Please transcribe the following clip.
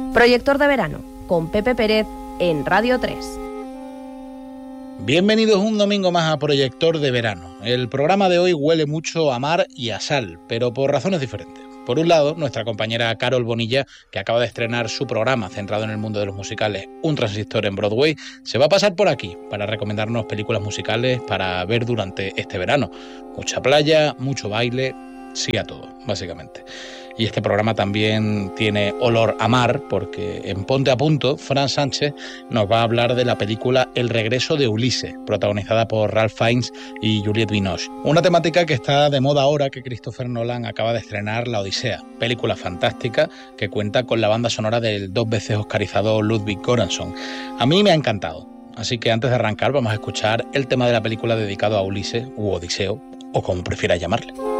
Proyector de verano, con Pepe Pérez, en Radio 3. Bienvenidos un domingo más a Proyector de verano. El programa de hoy huele mucho a mar y a sal, pero por razones diferentes. Por un lado, nuestra compañera Carol Bonilla, que acaba de estrenar su programa centrado en el mundo de los musicales, Un Transistor en Broadway, se va a pasar por aquí para recomendarnos películas musicales para ver durante este verano. Mucha playa, mucho baile, sí a todo, básicamente. Y este programa también tiene olor a mar, porque en Ponte a Punto, Fran Sánchez nos va a hablar de la película El regreso de Ulises, protagonizada por Ralph Fiennes y Juliette Binoche. Una temática que está de moda ahora que Christopher Nolan acaba de estrenar La Odisea, película fantástica que cuenta con la banda sonora del 2 veces oscarizado Ludwig Göransson. A mí me ha encantado, así que antes de arrancar vamos a escuchar el tema de la película dedicado a Ulises, u Odiseo, o como prefieras llamarle.